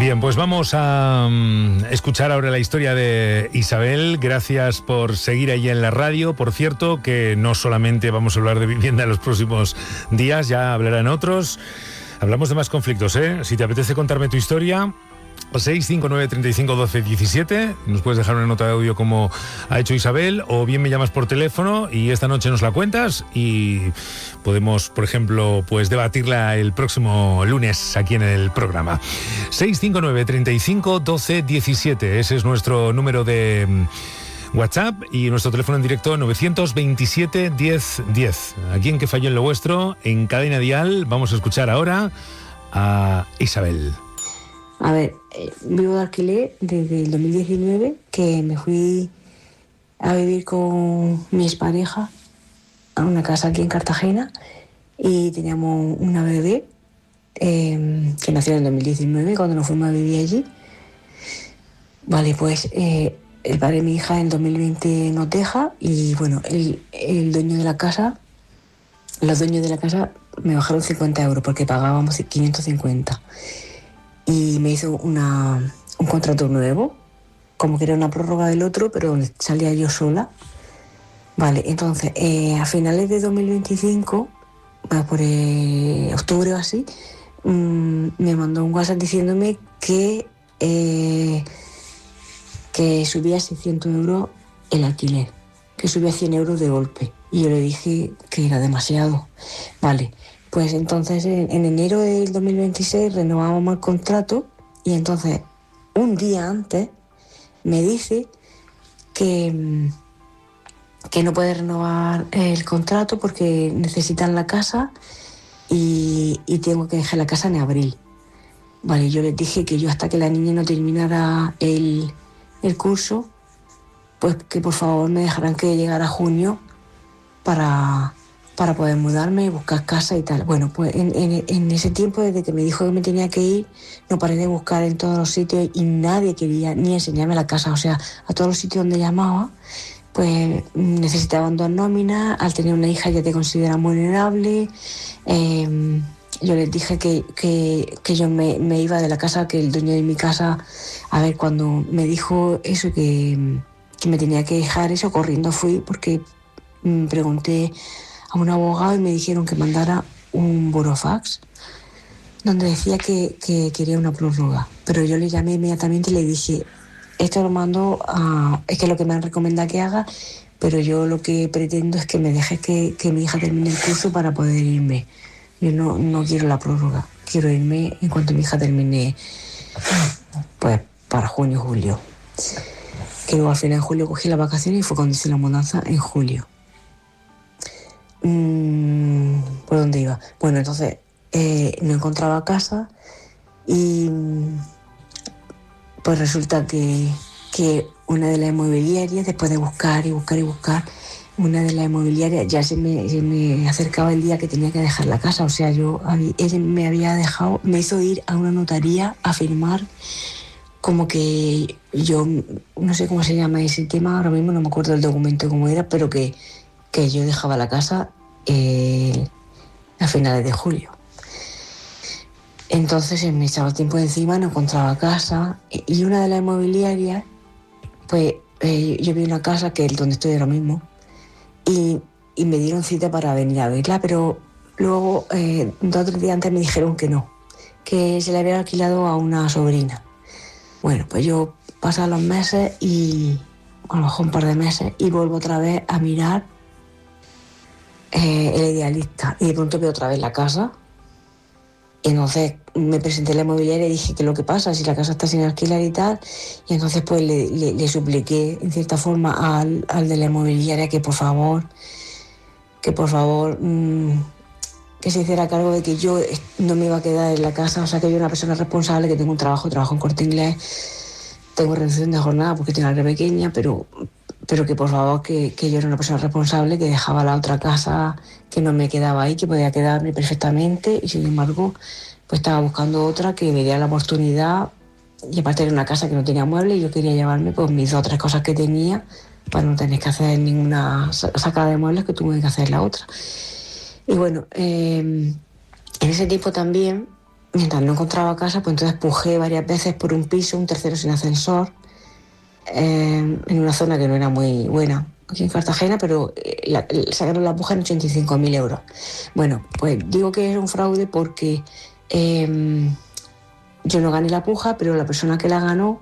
Bien, pues vamos a escuchar ahora la historia de Isabel. Gracias por seguir ahí en la radio. Por cierto, que no solamente vamos a hablar de vivienda en los próximos días, ya hablarán otros. Hablamos de más conflictos, ¿eh? Si te apetece contarme tu historia, 659 35 12 17. Nos puedes dejar una nota de audio como ha hecho Isabel, o bien me llamas por teléfono y esta noche nos la cuentas y podemos, por ejemplo, pues debatirla el próximo lunes aquí en el programa. 659 35 12 17. Ese es nuestro número de WhatsApp y nuestro teléfono en directo 927 10 10. Aquí en Que Falló en lo Vuestro, en Cadena Dial, vamos a escuchar ahora a Isabel. A ver, vivo de alquiler desde el 2019, que me fui a vivir con mi expareja a una casa aquí en Cartagena y teníamos una bebé que nació en el 2019 cuando nos fuimos a vivir allí. Vale, pues el padre de mi hija en 2020 nos deja y bueno, el dueño de la casa, los dueños de la casa me bajaron 50 euros porque pagábamos 550. Y me hizo un contrato nuevo, como que era una prórroga del otro, pero donde salía yo sola. Vale, entonces, a finales de 2025, por octubre o así, me mandó un WhatsApp diciéndome que subía 600 euros el alquiler, que subía 100 euros de golpe. Y yo le dije que era demasiado. Vale. Pues entonces en enero del 2026 renovábamos el contrato y entonces un día antes me dice que no puede renovar el contrato porque necesitan la casa y tengo que dejar la casa en abril. Vale, yo les dije que yo hasta que la niña no terminara el curso, pues que por favor me dejaran que llegara junio para poder mudarme y buscar casa y tal. Bueno, pues en ese tiempo, desde que me dijo que me tenía que ir, no paré de buscar en todos los sitios y nadie quería ni enseñarme la casa. O sea, a todos los sitios donde llamaba, pues necesitaban 2 nóminas, al tener una hija ya te consideran vulnerable. Yo les dije que yo me iba de la casa, que el dueño de mi casa, a ver, cuando me dijo eso, que me tenía que dejar eso, corriendo fui porque pregunté a un abogado y me dijeron que mandara un burofax donde decía que quería una prórroga. Pero yo le llamé inmediatamente y le dije, esto lo mando es que es lo que me han recomendado que haga, pero yo lo que pretendo es que me dejes que mi hija termine el curso para poder irme. Yo no quiero la prórroga, quiero irme en cuanto mi hija termine, pues para junio, julio. Que luego al final de julio cogí las vacaciones y fue cuando hice la mudanza en julio. ¿Por dónde iba? Bueno, entonces no encontraba casa y pues resulta que una de las inmobiliarias, después de buscar y buscar y buscar, una de las inmobiliarias ya se me acercaba el día que tenía que dejar la casa. O sea, él me había dejado, me hizo ir a una notaría a firmar como que yo, no sé cómo se llama ese tema, ahora mismo no me acuerdo del documento cómo era, pero que yo dejaba la casa a finales de julio. Entonces me echaba el tiempo de encima, no encontraba casa y una de las inmobiliarias, pues yo vi una casa que es donde estoy ahora mismo y me dieron cita para venir a verla, pero luego 2 o 3 días antes me dijeron que no, que se le había alquilado a una sobrina. Bueno, pues yo pasan los meses y a lo mejor un par de meses y vuelvo otra vez a mirar el Idealista y de pronto veo otra vez la casa y entonces me presenté a la inmobiliaria y dije que lo que pasa si la casa está sin alquilar y tal, y entonces pues le supliqué en cierta forma al de la inmobiliaria que por favor que se hiciera cargo de que yo no me iba a quedar en la casa, o sea que yo era una persona responsable, que tengo un trabajo en Corte Inglés, tengo reducción de jornada porque tengo una re pequeña, pero que por favor que yo era una persona responsable, que dejaba la otra casa, que no me quedaba ahí, que podía quedarme perfectamente y sin embargo pues estaba buscando otra que me diera la oportunidad, y aparte era una casa que no tenía muebles y yo quería llevarme pues mis 2 o 3 cosas que tenía para no tener que hacer ninguna sacada de muebles que tuve que hacer la otra. Y bueno, en ese tiempo también mientras no encontraba casa, pues entonces pujé varias veces por un piso, un tercero sin ascensor, en una zona que no era muy buena aquí en Cartagena, pero sacaron la puja en 85.000 euros. Bueno, pues digo que es un fraude porque yo no gané la puja, pero la persona que la ganó